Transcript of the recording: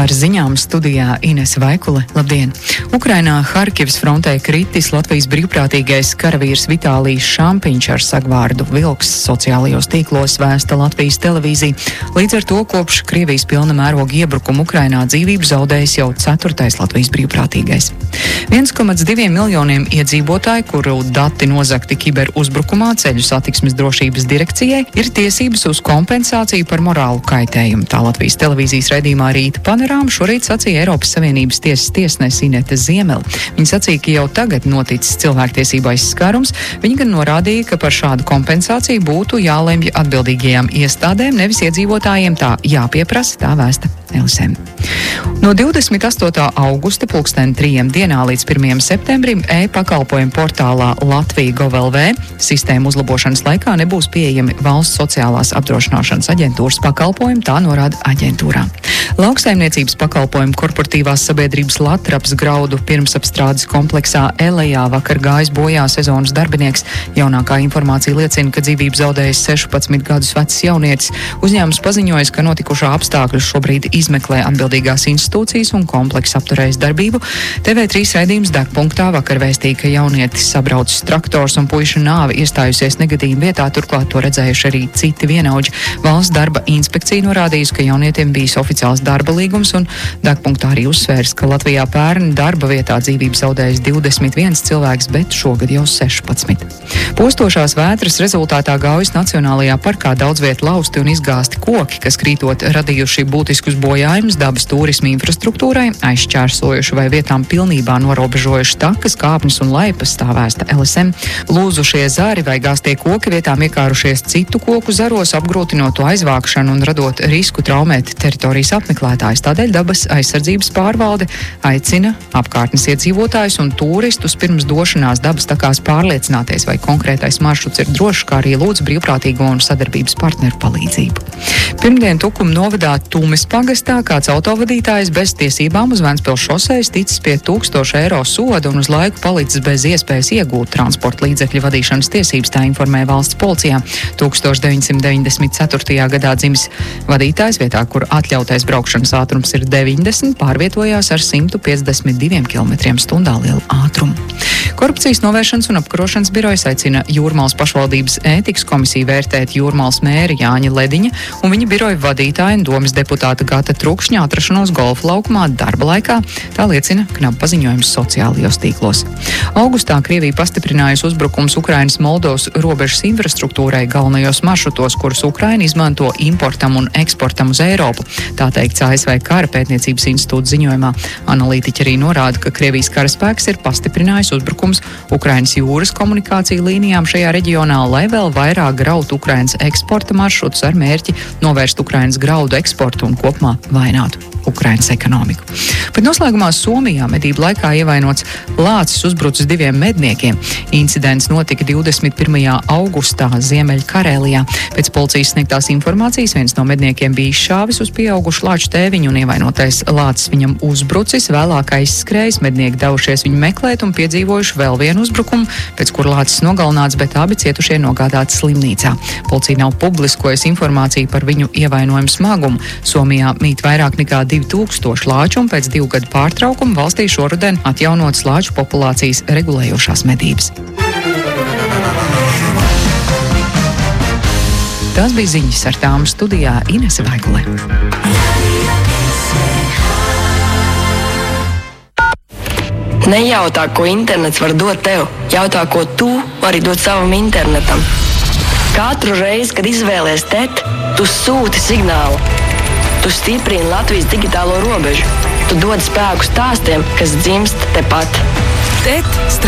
Ar ziņām studijā Inese Vaikule. Labdien! Ukrainā Harkivas frontē kritis Latvijas brīvprātīgais karavīrs Vitālijs Šampiņš ar sagvārdu Vilks sociālajos tīklos, vēsta Latvijas televīzija. Līdz ar to kopš Krievijas pilna mēroga iebrukuma Ukrainā dzīvību zaudējis jau 4. Latvijas brīvprātīgais. 1,2 miljoniem iedzīvotāju, kuru dati nozagti kiberuzbrukumā Ceļu satiksmes drošības direkcijai, ir tiesības uz kompensāciju par morālu kaitējumu. Tā Latvijas televīzijas raidījumā Rīta panorāma šorīt sacīja Eiropas Savienības tiesas tiesnese Inete Ziemele. Viņa sacīja, ka jau tagad noticis cilvēktiesību aizskārums. Viņa gan norādīja, ka par šādu kompensāciju būtu jālemj atbildīgajām iestādēm, nevis iedzīvotājiem tā jāpieprasa, tā vēsta LSM. No 28. augusta 3:00 dienā līdz 1. septembrim e-pakalpojumu portālā Latvija.gov.lv sistēmu uzlabošanas laikā nebūs pieejami valsts sociālās apdrošināšanas aģentūras pakalpojumi, tā norāda aģentūrā. Lauksaimniecības pakalpojumu korporatīvās sabiedrības Latraps graudu pirmsapstrādes kompleksā Elejā vakar gājis bojā sezonas darbinieks. Jaunākā informācija liecina, ka dzīvību zaudējis 16 gadus vecs jaunietis. Uzņēmums paziņojas, ka notikušā apstākļus šobrīd izmeklē atbildīgās institūcijas un komplekss apturējis darbību. TV3 raidījums Degpunktā vakar vēstīja, ka jaunietis sabraucis traktors un puiša nāve iestājusies negadījuma vietā, turklāt to redzējuši arī citi vienaudži. Valsts darba inspekcija norādījusi, ka jaunietim bijis oficiāls darba līgums, un Degpunktā arī uzsvērs, ka Latvijā pērn darba vietā dzīvību zaudējis 21 cilvēks, bet šogad jau 16. Postošās vētras rezultātā Gaujas Nacionālajā parkā daudz viet lausti un izgāsti koki, kas krītot radījuši būtiskus bojājumus dabas turisma infrastruktūrai, aizšķērsojuši vai vietām pilnībā norobežojuši takas, kāpnes un laipas, tā vēsta LSM. Lūzušie zari vai gāstie koki vietām iekārušies citu koku zaros, apgrūtinot to aizvākšanu un radot risku traumēt teritorijas apmeklētājus. Tādēļ dabas aizsardzības pārvalde aicina apkārtnes iedzīvotājus un turistus pirms došanās dabas takās pārliecināties, vai konkrētais maršruts ir drošs, kā arī lūdz brīvprātīgo un sadarbības partneru palīdzību. Pirmdien Tukuma novadā Tumes pagastā kāds autovadītājs bez tiesībām uz Ventspils šosejas ticis pie 1000 eiro soda un uz laiku palicis bez iespējas iegūt transporta līdzekļu vadīšanas tiesības, tā informē valsts policijā. 1994. gadā dzimis vadītājs vietā, kur atļautais braukšanas ātrums ir 90, pārvietojās ar 152 km/h lielu ātrumu. Korupcijas novēršanas un apkarošanas birojas aicina Jūrmalas pašvaldības ētikas komisiju vērtēt Jūrmalas mēra Jāņa Lediņa un viņa biroja vadītāja un domes deputāta Gata Trukšņa atrašanos golfa laukumā darba laikā, tā liecina knap paziņojums sociālajos tīklos. Augustā Krievija pastiprinājusi uzbrukums Ukrainas Moldovas robežas infrastruktūrai galvenajos maršrutos, kurus Ukraina izmanto importam un eksportam uz Eiropu. Tā teikts ASV Kara pētniecības institūta ziņojumā. Analītiķi arī norāda, ka Krievijas karaspēks ir pastiprinājis uzbrukums Ukrainas jūras komunikāciju līnijām šajā reģionā, lai vēl vairāk grautu Ukrainas eksporta maršrutus ar mērķi novērst Ukrainas graudu eksportu un kopumā vainātu Ukrainas ekonomiku. Bet noslēgumā Somijā medību laikā ievainots lācis uzbrucis 2 medniekiem. Incidents notika 21. augustā Ziemeļkarēlijā. Pēc policijas sniegtās informācijas viens no medniekiem bija izšāvis uz pieaugušu lāču tēviņu un ievainotais lācis viņam uzbrucis, vēlāk aizskrējis, mednieki devušies viņu meklēt un piedzīvojuši vēl vienu uzbrukumu, pēc kur lācis nogalināts, bet abi cietušie nogādāti slimnīcā. Policija nav publiskojusi informāciju par viņu ievainojumu smagumu. Somijā mīt vairāk nekā 2000 lāču un pēc 2 gadu pārtraukuma valstī šoruden atjaunotas lāču populācijas regulējošās medības. Tās bija ziņas, ar tām studijā Inese Vaikule. Nejautā, ko internets var dot tev. Jautā, ko tu vari dot savam internetam. Katru reizi, kad izvēlies TET, tu sūti signālu. Tu stiprini Latvijas digitālo robežu. Tu dod spēku stāstiem, kas dzimst tepat. TET